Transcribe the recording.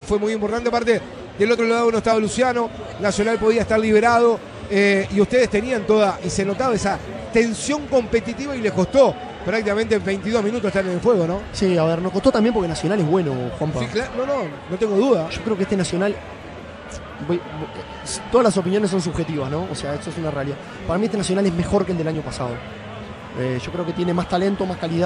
fue muy importante. Aparte, del otro lado no estaba Luciano, Nacional podía estar liberado, y ustedes tenían toda, y se notaba esa tensión competitiva y les costó prácticamente 22 minutos estar en el juego, ¿no? Sí, a ver, nos costó también porque Nacional es bueno, Juanpa. Sí, claro, no tengo duda. Yo creo que este Nacional, todas las opiniones son subjetivas, ¿no? O sea, eso es una realidad. Para mí este Nacional es mejor que el del año pasado. Yo creo que tiene más talento, más calidad.